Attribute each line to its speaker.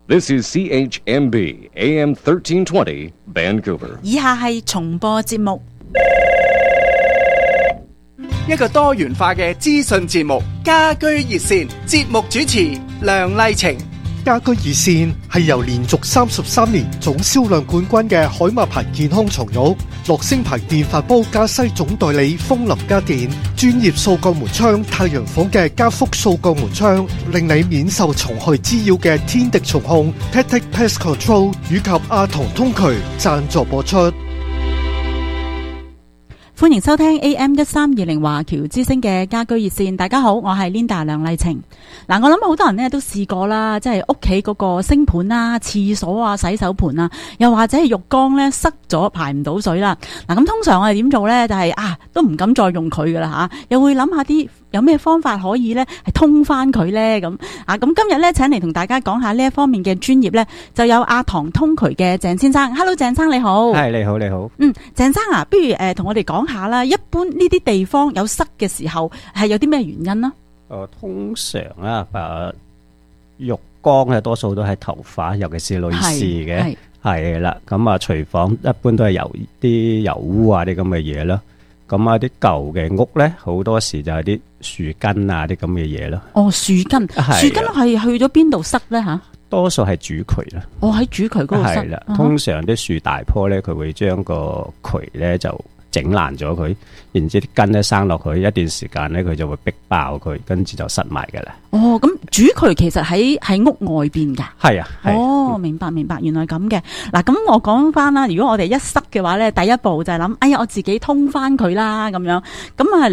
Speaker 1: This is CHMB AM 1320 Vancouver.
Speaker 2: 以下係重播節目。
Speaker 3: 一個多元化嘅資訊節目，家居熱線，節目主持梁麗晴。
Speaker 4: 家居熱線係由連續33年總銷量冠軍嘅海馬牌健康床褥、樂聲牌電飯煲加西總代理風林家電、專業掃鋼門窗太陽房嘅加福掃鋼門窗，令你免受蟲害滋擾嘅天敵蟲控 Tactic Pest Control 以及阿童通渠贊助播出。
Speaker 2: 歡迎收聽 AM1320 華僑之聲嘅家居熱線。大家好，我係 Linda 梁麗晴。我諗好多人咧都試過啦，即係屋企嗰個星盤啊、廁所啊、洗手盆啊，又或者係浴缸咧塞咗排唔到水啦。咁通常我哋點做咧？就係都唔敢再用佢噶啦吓，又會諗下啲有咩方法可以咧係通翻佢咧咁今日咧請嚟同大家講下呢一方面嘅專業咧，就有阿唐通渠嘅鄭先生。Hello， 鄭生你好。
Speaker 5: 係，你好你好。
Speaker 2: 鄭生啊，不如同我哋講下啦。一般呢啲地方有塞嘅時候係有啲咩原因呢？
Speaker 5: 通常浴缸嘅多數都係頭髮，尤其是女士嘅，係啦。咁廚房一般都係有啲油污啊啲咁嘅嘢啦。咁啲舊嘅屋咧，好多時就係啲樹根啊啲咁嘅嘢咯。哦，樹根，樹根係去咗邊度塞咧吓？多數係主渠啦。哦，喺主渠嗰度塞。係啦，通常啲樹大棵咧，佢會將個渠咧就整爛咗佢，然之啲根咧生落去，一段時間咧佢就會逼爆佢，跟住就塞埋噶啦。哦，咁主渠其實喺屋外邊噶。係啊。哦，明白，原來咁嘅。嗱，咁我講翻啦，如果我哋一塞嘅話咧，第一步就係諗，我自己通翻佢啦，咁樣。咁